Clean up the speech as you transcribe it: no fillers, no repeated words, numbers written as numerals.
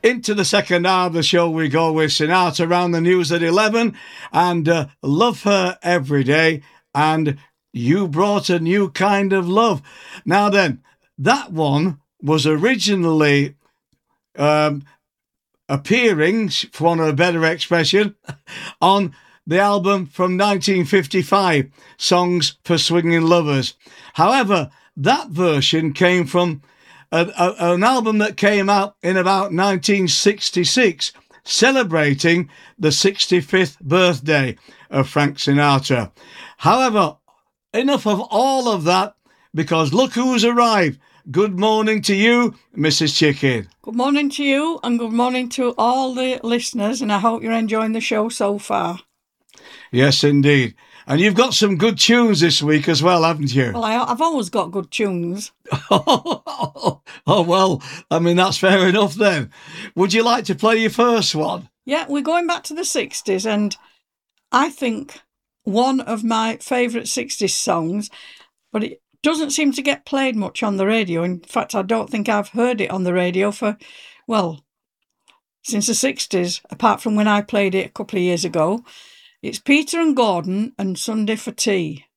Into the second hour of the show we go with Sinatra Around the News at 11 and Love Her Every Day and You Brought a New Kind of Love. Now then, that one was originally appearing, for want of a better expression, on the album from 1955, Songs for Swinging Lovers. However, that version came from an album that came out in about 1966, celebrating the 65th birthday of Frank Sinatra. However, enough of all of that, because look who's arrived. Good morning to you, Mrs. Chicken. Good morning to you, and good morning to all the listeners, and I hope you're enjoying the show so far. Yes, indeed. And you've got some good tunes this week as well, haven't you? Well, I've always got good tunes. Oh, well, I mean, that's fair enough then. Would you like to play your first one? Yeah, we're going back to the 60s, and I think one of my favourite 60s songs, but it doesn't seem to get played much on the radio. In fact, I don't think I've heard it on the radio for, well, since the 60s, apart from when I played it a couple of years ago. It's Peter and Gordon and Sunday for Tea.